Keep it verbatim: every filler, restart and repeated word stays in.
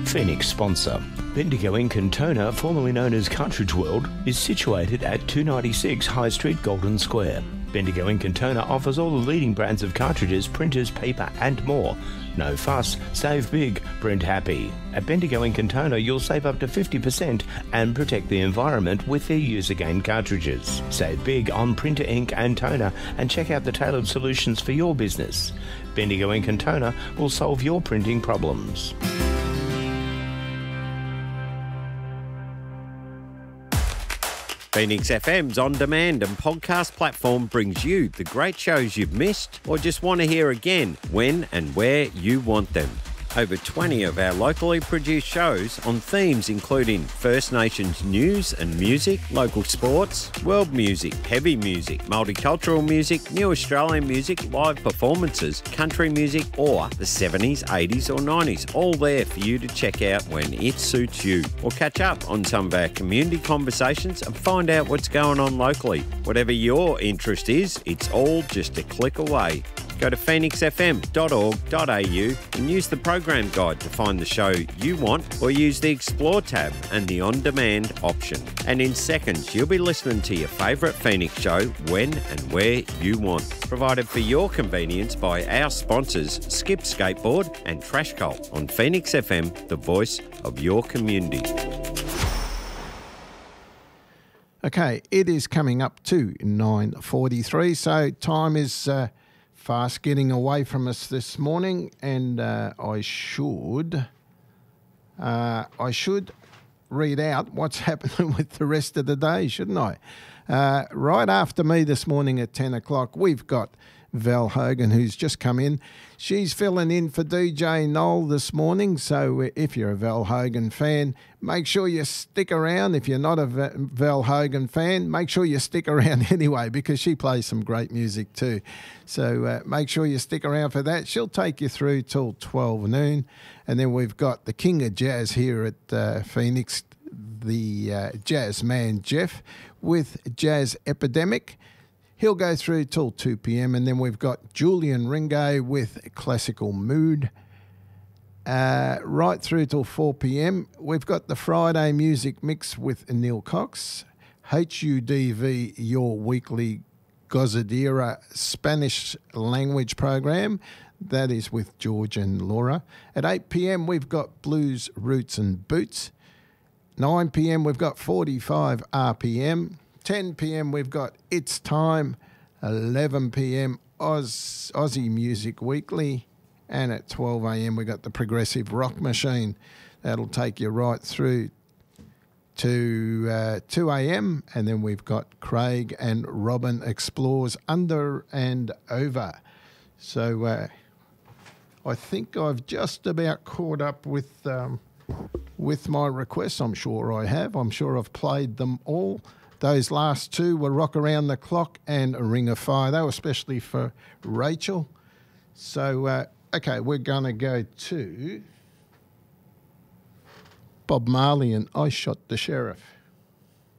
Phoenix sponsor. Bendigo Ink and Toner, formerly known as Cartridge World, is situated at two ninety-six High Street, Golden Square. Bendigo Ink and Toner offers all the leading brands of cartridges, printers, paper and more. No fuss, save big, print happy. At Bendigo Ink and Toner, you'll save up to fifty percent and protect the environment with their Use Again cartridges. Save big on printer ink and toner and check out the tailored solutions for your business. Bendigo Ink and Toner will solve your printing problems. Phoenix F M's on-demand and podcast platform brings you the great shows you've missed or just want to hear again when and where you want them. Over twenty of our locally produced shows on themes including First Nations news and music, local sports, world music, heavy music, multicultural music, new Australian music, live performances, country music or the seventies, eighties or nineties, all there for you to check out when it suits you. Or catch up on some of our community conversations and find out what's going on locally. Whatever your interest is, it's all just a click away. Go to phoenix f m dot org dot a u and use the program guide to find the show you want, or use the Explore tab and the On-Demand option. And in seconds, you'll be listening to your favourite Phoenix show when and where you want. Provided for your convenience by our sponsors, Skip Skateboard and Trash Cult on Phoenix F M, the voice of your community. Okay, it is coming up to nine forty-three, so time is... Uh, fast getting away from us this morning, and uh, I should uh, I should read out what's happening with the rest of the day, shouldn't I? Uh, right after me this morning at ten o'clock, we've got Val Hogan, who's just come in. She's filling in for D J Noel this morning, so if you're a Val Hogan fan, make sure you stick around. If you're not a Val Hogan fan, make sure you stick around anyway, because she plays some great music too. So uh, make sure you stick around for that. She'll take you through till twelve noon. And then we've got the king of jazz here at uh, Phoenix, the uh, jazz man Jeff, with Jazz Epidemic. He'll go through till two p.m. and then we've got Julian Ringo with Classical Mood. Uh, right through till four p.m. We've got the Friday Music Mix with Neil Cox. H U D V, your weekly Gozadera Spanish language program. That is with George and Laura. At eight p.m. we've got Blues, Roots and Boots. nine p.m. we've got forty-five R P M. ten p.m. we've got It's Time. eleven p.m. Oz, Aussie Music Weekly. And at twelve a.m. we've got the Progressive Rock Machine. That'll take you right through to uh, two a.m. And then we've got Craig and Robin Explores Under and Over. So uh, I think I've just about caught up with, um, with my requests. I'm sure I have. I'm sure I've played them all. Those last two were Rock Around the Clock and A Ring of Fire. They were especially for Rachel. So, uh, okay, we're going to go to Bob Marley and I Shot the Sheriff.